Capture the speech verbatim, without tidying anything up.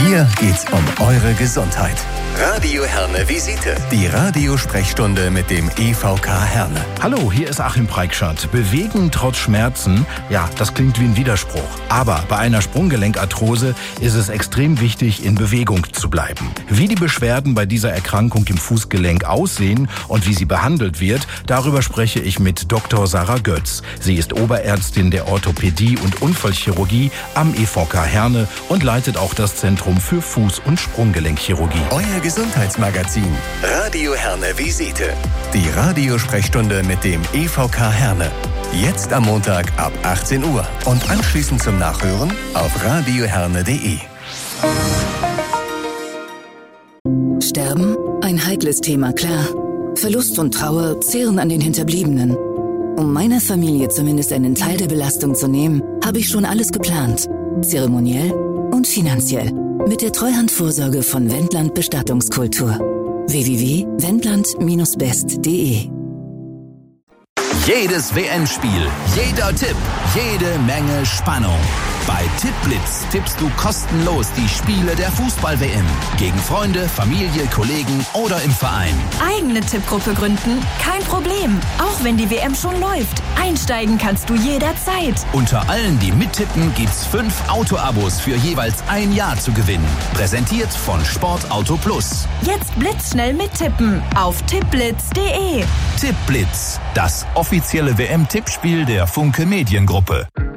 Hier geht's um eure Gesundheit. Radio Herne Visite. Die Radiosprechstunde mit dem E V K Herne. Hallo, hier ist Achim Preikschat. Bewegen trotz Schmerzen, ja, das klingt wie ein Widerspruch. Aber bei einer Sprunggelenkarthrose ist es extrem wichtig, in Bewegung zu bleiben. Wie die Beschwerden bei dieser Erkrankung im Fußgelenk aussehen und wie sie behandelt wird, darüber spreche ich mit Doktor Sarah Götz. Sie ist Oberärztin der Orthopädie und Unfallchirurgie am E V K Herne und leitet auch das Zentrum für Fuß- und Sprunggelenkchirurgie. Euer Gesundheitsmagazin Radio Herne Visite. Die Radiosprechstunde mit dem E V K Herne. Jetzt am Montag ab achtzehn Uhr und anschließend zum Nachhören auf radioherne punkt de. Sterben? Ein heikles Thema, klar. Verlust und Trauer zehren an den Hinterbliebenen. Um meiner Familie zumindest einen Teil der Belastung zu nehmen, habe ich schon alles geplant. Zeremoniell und finanziell. Mit der Treuhandvorsorge von Wendland Bestattungskultur. w w w punkt wendland Bindestrich best punkt de. Jedes W M-Spiel, jeder Tipp, jede Menge Spannung. Bei Tippblitz tippst du kostenlos die Spiele der Fußball-W M. Gegen Freunde, Familie, Kollegen oder im Verein. Eigene Tippgruppe gründen? Kein Problem. Auch wenn die W M schon läuft. Einsteigen kannst du jederzeit. Unter allen, die mittippen, gibt's fünf Auto-Abos für jeweils ein Jahr zu gewinnen. Präsentiert von Sportauto Plus. Jetzt blitzschnell mittippen auf tippblitz punkt de. Tippblitz, das offizielle W M-Tippspiel der Funke Mediengruppe.